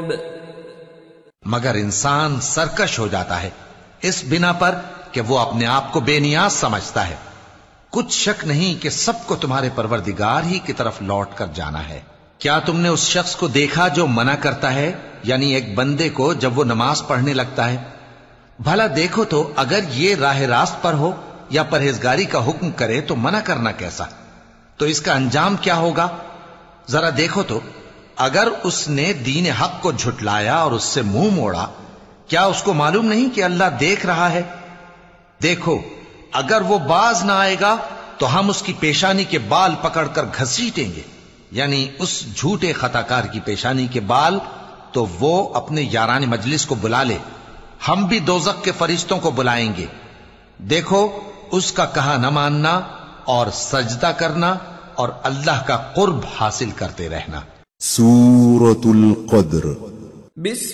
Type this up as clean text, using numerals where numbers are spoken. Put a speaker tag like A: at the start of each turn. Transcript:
A: مگر انسان سرکش ہو جاتا ہے اس بنا پر کہ وہ اپنے آپ کو بے نیاز سمجھتا ہے۔ کچھ شک نہیں کہ سب کو تمہارے پروردگار ہی کی طرف لوٹ کر جانا ہے۔ کیا تم نے اس شخص کو دیکھا جو منع کرتا ہے، یعنی ایک بندے کو جب وہ نماز پڑھنے لگتا ہے؟ بھلا دیکھو تو اگر یہ راہ راست پر ہو یا پرہیزگاری کا حکم کرے تو منع کرنا کیسا؟ تو اس کا انجام کیا ہوگا؟ ذرا دیکھو تو اگر اس نے دین حق کو جھٹلایا اور اس سے منہ موڑا، کیا اس کو معلوم نہیں کہ اللہ دیکھ رہا ہے؟ دیکھو اگر وہ باز نہ آئے گا تو ہم اس کی پیشانی کے بال پکڑ کر گھسیٹیں گے، یعنی اس جھوٹے خطا کار کی پیشانی کے بال، تو وہ اپنے یاران مجلس کو بلا لے، ہم بھی دوزخ کے فرشتوں کو بلائیں گے۔ دیکھو اس کا کہا نہ ماننا اور سجدہ کرنا اور اللہ کا قرب حاصل کرتے رہنا۔
B: سورة القدر